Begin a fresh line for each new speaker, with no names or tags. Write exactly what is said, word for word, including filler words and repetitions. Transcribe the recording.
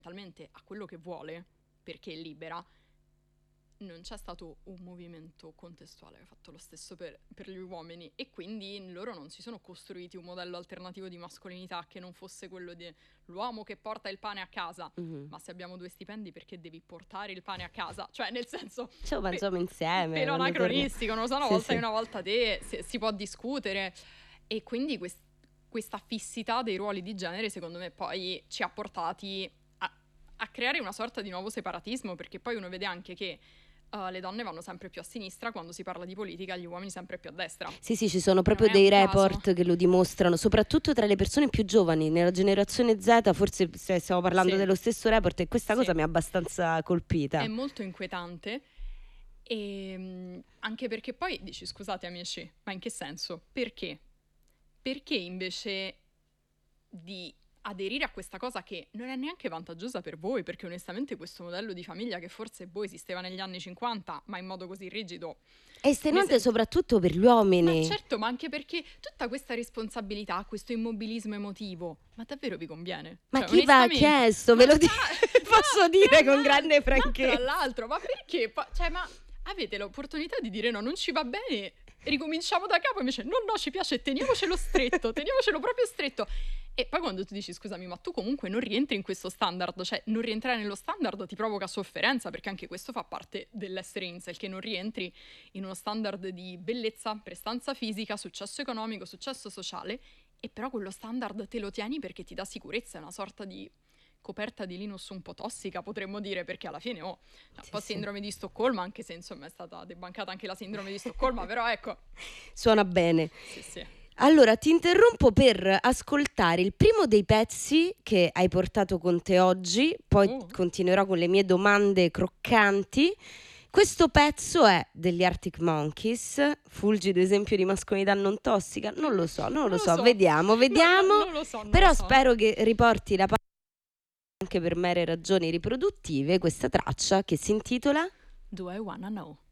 talmente a quello che vuole, perché è libera, non c'è stato un movimento contestuale che ha fatto lo stesso per, per gli uomini, e quindi loro non si sono costruiti un modello alternativo di mascolinità che non fosse quello dell'uomo che porta il pane a casa. Mm-hmm. Ma se abbiamo due stipendi, perché devi portare il pane a casa? Cioè, nel senso,
ce lo mangiamo pe- insieme.
Però anacronistico, non lo so, una
sì,
volta
sì.
e una volta te, si, si può discutere. E quindi quest- questa fissità dei ruoli di genere, secondo me, poi ci ha portati a, a creare una sorta di nuovo separatismo, perché poi uno vede anche che Uh, le donne vanno sempre più a sinistra quando si parla di politica, gli uomini sempre più a destra.
Sì, sì, ci sono proprio dei report caso. che lo dimostrano, soprattutto tra le persone più giovani, nella generazione Z, forse stiamo parlando sì. dello stesso report, e questa sì. cosa mi ha abbastanza colpita.
È molto inquietante, e anche perché poi dici, scusate amici, ma in che senso? Perché? Perché invece di aderire a questa cosa che non è neanche vantaggiosa per voi, perché onestamente questo modello di famiglia, che forse boh esisteva negli anni cinquanta, ma in modo così rigido,
è estenuante soprattutto per gli uomini.
Ma certo, ma anche perché tutta questa responsabilità, questo immobilismo emotivo, ma davvero vi conviene?
Ma
cioè,
chi va chiesto? Ve lo dico, posso dire con grande franchezza.
Tra l'altro, ma perché? Cioè, ma avete l'opportunità di dire no, non ci va bene, ricominciamo da capo, invece no, no, ci piace, teniamocelo stretto, teniamocelo proprio stretto. E poi quando tu dici, scusami, ma tu comunque non rientri in questo standard, cioè non rientrare nello standard ti provoca sofferenza, perché anche questo fa parte dell'essere incel, che non rientri in uno standard di bellezza, prestanza fisica, successo economico, successo sociale, e però quello standard te lo tieni perché ti dà sicurezza, è una sorta di coperta di Linus un po' tossica, potremmo dire, perché alla fine oh, un po' sì, sindrome sì. di Stoccolma, anche se insomma è stata debancata anche la sindrome di Stoccolma, però ecco.
Suona bene.
Sì, sì.
Allora, ti interrompo per ascoltare il primo dei pezzi che hai portato con te oggi, poi uh. continuerò con le mie domande croccanti. Questo pezzo è degli Arctic Monkeys, fulgido esempio di mascolinità non tossica, non lo so, non, non lo, lo so. so, vediamo, vediamo,
no, no, non lo so, non
però
lo so.
spero che riporti la parte anche per mere ragioni riproduttive, questa traccia che si intitola
Do I Wanna Know.